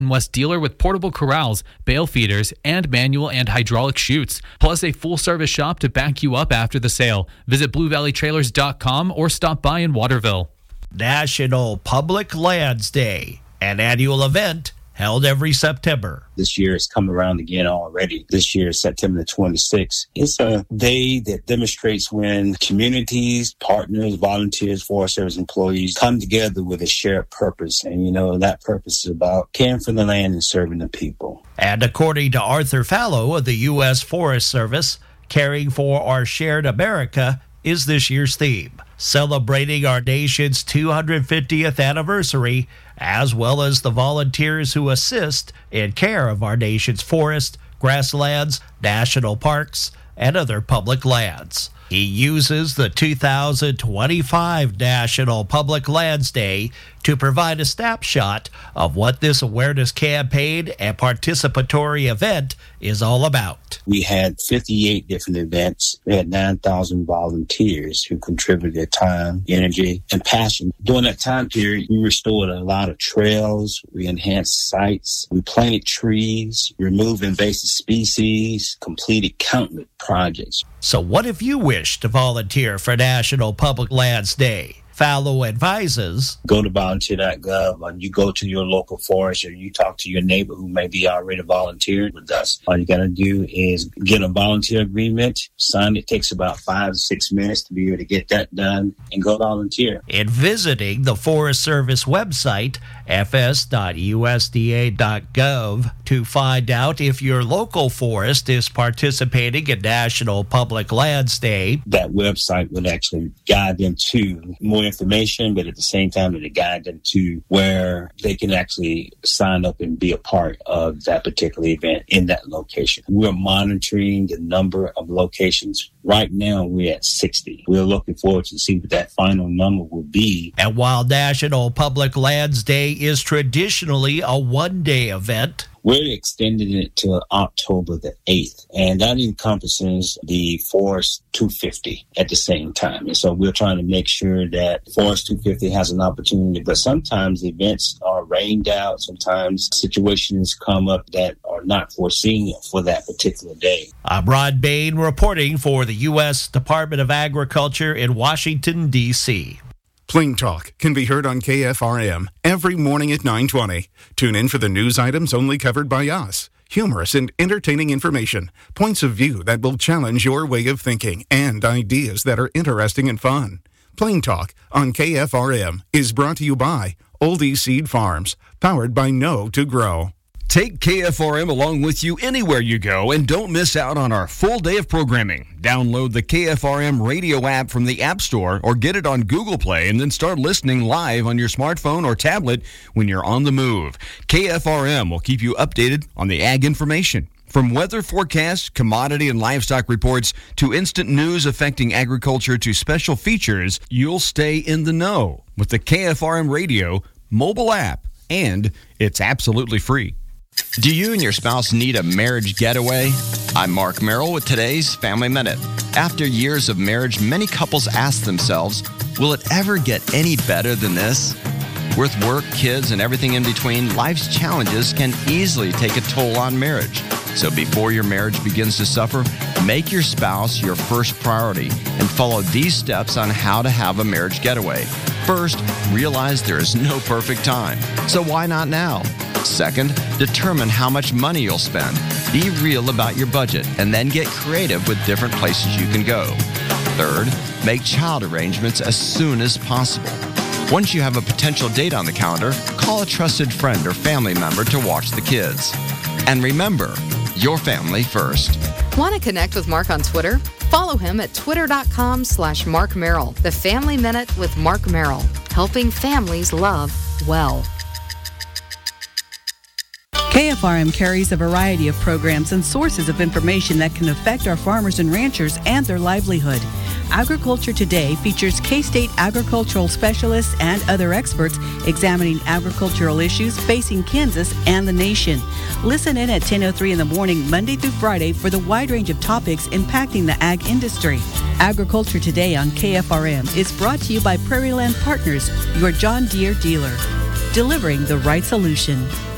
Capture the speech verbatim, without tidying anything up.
West dealer with portable corrals, bale feeders, and manual and hydraulic chutes, plus a full-service shop to back you up after the sale. Visit blue valley trailers dot com or stop by in Waterville. National Public Lands Day, an annual event held every September. This year has come around again already. This year, September the twenty-sixth. It's a day that demonstrates when communities, partners, volunteers, Forest Service employees come together with a shared purpose. And, you know, that purpose is about caring for the land and serving the people. And according to Arthur Fallow of the U S Forest Service, Caring for Our Shared America is this year's theme, celebrating our nation's two hundred fiftieth anniversary, as well as the volunteers who assist in care of our nation's forests, grasslands, national parks, and other public lands. He uses the two thousand twenty-five National Public Lands Day to provide a snapshot of what this awareness campaign and participatory event is all about. We had fifty-eight different events. We had nine thousand volunteers who contributed their time, energy, and passion. During that time period, we restored a lot of trails, we enhanced sites, we planted trees, removed invasive species, completed countless projects. So what if you wish to volunteer for National Public Lands Day? Fallow advises, go to volunteer dot gov and you go to your local forest or you talk to your neighbor who may be already volunteering with us. All you got to do is get a volunteer agreement, sign it. It takes about five to six minutes to be able to get that done and go volunteer. In visiting the Forest Service website, f s dot u s d a dot gov, to find out if your local forest is participating in National Public Lands Day. That website would actually guide them to more information, but at the same time, it'll guide them to where they can actually sign up and be a part of that particular event in that location. We're monitoring the number of locations. Right now, we're at sixty. We're looking forward to see what that final number will be. And while National Public Lands Day is traditionally a one-day event, we're extending it to October the eighth, and that encompasses the Forest two fifty at the same time. And so we're trying to make sure that Forest two fifty has an opportunity, but sometimes events are rained out. Sometimes situations come up that are not foreseen for that particular day. I'm Rod Bain reporting for the U S Department of Agriculture in Washington, D C Plain Talk can be heard on K F R M every morning at nine twenty. Tune in for the news items only covered by us. Humorous and entertaining information, points of view that will challenge your way of thinking, and ideas that are interesting and fun. Plain Talk on K F R M is brought to you by Oldie Seed Farms, powered by Know to Grow. Take K F R M along with you anywhere you go and don't miss out on our full day of programming. Download the K F R M radio app from the App Store or get it on Google Play and then start listening live on your smartphone or tablet when you're on the move. K F R M will keep you updated on the ag information. From weather forecasts, commodity and livestock reports, to instant news affecting agriculture to special features, you'll stay in the know with the K F R M radio mobile app, and it's absolutely free. Do you and your spouse need a marriage getaway? I'm Mark Merrill with today's Family Minute. After years of marriage, many couples ask themselves, will it ever get any better than this? With work, kids, and everything in between, life's challenges can easily take a toll on marriage. So before your marriage begins to suffer, make your spouse your first priority and follow these steps on how to have a marriage getaway. First, realize there is no perfect time. So why not now? Second, determine how much money you'll spend. Be real about your budget and then get creative with different places you can go. Third, make child arrangements as soon as possible. Once you have a potential date on the calendar, call a trusted friend or family member to watch the kids. And remember, your family first. Want to connect with Mark on Twitter? Follow him at twitter.com slash Mark Merrill. The Family Minute with Mark Merrill, helping families love well. K F R M carries a variety of programs and sources of information that can affect our farmers and ranchers and their livelihood. Agriculture Today features K-State agricultural specialists and other experts examining agricultural issues facing Kansas and the nation. Listen in at ten oh three in the morning, Monday through Friday, for the wide range of topics impacting the ag industry. Agriculture Today on K F R M is brought to you by Prairie Land Partners, your John Deere dealer, delivering the right solution.